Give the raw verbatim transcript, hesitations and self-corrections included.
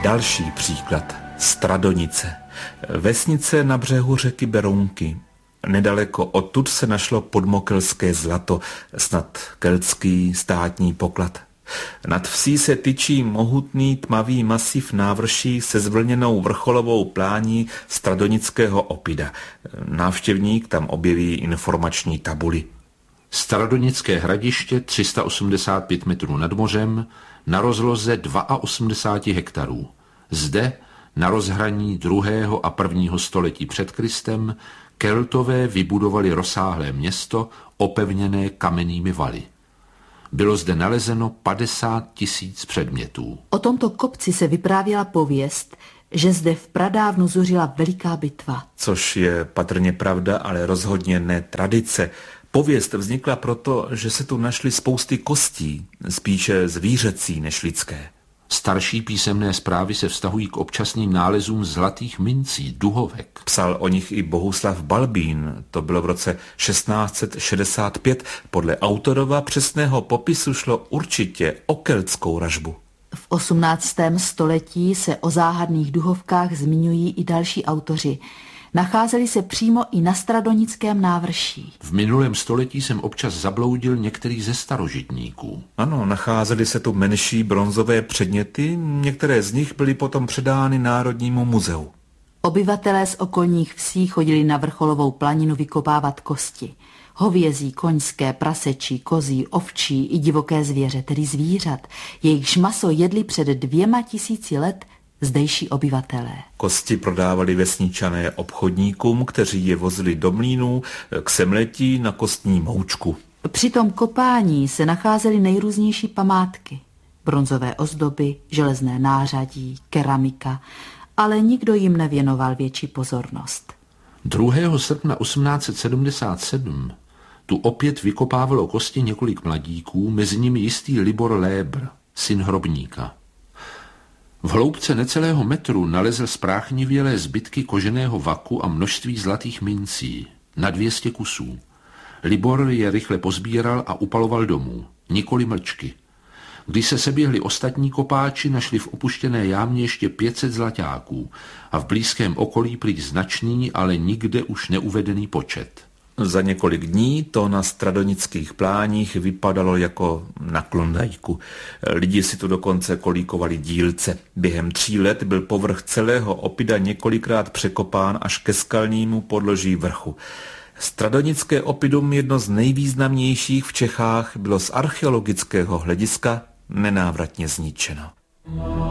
Další příklad. Stradonice. Vesnice na břehu řeky Berounky. Nedaleko odtud se našlo podmokelské zlato, snad keltský státní poklad. Nad vsí se tyčí mohutný tmavý masiv návrší se zvlněnou vrcholovou plání stradonického Opida. Návštěvník tam objeví informační tabuli. Stradonické hradiště tři sta osmdesát pět metrů nad mořem na rozloze osmdesát dva hektarů. Zde, na rozhraní druhého a prvního století před Kristem, Keltové vybudovali rozsáhlé město opevněné kamennými valy. Bylo zde nalezeno padesát tisíc předmětů. O tomto kopci se vyprávěla pověst, že zde v pradávnu zuřila veliká bitva. Což je patrně pravda, ale rozhodně ne tradice. Pověst vznikla proto, že se tu našly spousty kostí, spíše zvířecí než lidské. Starší písemné zprávy se vztahují k občasným nálezům zlatých mincí, duhovek. Psal o nich i Bohuslav Balbín, to bylo v roce šestnáct set šedesát pět. Podle autorova přesného popisu šlo určitě o keltskou ražbu. V osmnáctém století se o záhadných duhovkách zmiňují i další autoři. Nacházeli se přímo i na stradonickém návrší. V minulém století jsem občas zabloudil některý ze starožitníků. Ano, nacházely se tu menší bronzové předměty, některé z nich byly potom předány Národnímu muzeu. Obyvatelé z okolních vsí chodili na vrcholovou planinu vykopávat kosti. Hovězí, koňské, prasečí, kozí, ovčí i divoké zvěře, tedy zvířat. Jejichž maso jedli před dvěma tisíci let zdejší obyvatelé. Kosti prodávali vesničané obchodníkům, kteří je vozili do mlýnů k semletí na kostní moučku. Při tom kopání se nacházely nejrůznější památky. Bronzové ozdoby, železné nářadí, keramika, ale nikdo jim nevěnoval větší pozornost. druhého srpna osmnáct set sedmdesát sedm tu opět vykopávalo kosti několik mladíků, mezi nimi jistý Libor Lébr, syn hrobníka. V hloubce necelého metru nalezl spráchnivělé zbytky koženého vaku a množství zlatých mincí, na dvě stě kusů. Libor je rychle pozbíral a upaloval domů, nikoli mlčky. Když se seběhli ostatní kopáči, našli v opuštěné jámě ještě pět set zlaťáků a v blízkém okolí prý značný, ale nikde už neuvedený počet. Za několik dní to na stradonických pláních vypadalo jako na Klondajku. Lidi si tu dokonce kolíkovali dílce. Během tří let byl povrch celého Opida několikrát překopán až ke skalnímu podloží vrchu. Stradonické Opidum, jedno z nejvýznamnějších v Čechách, bylo z archeologického hlediska nenávratně zničeno.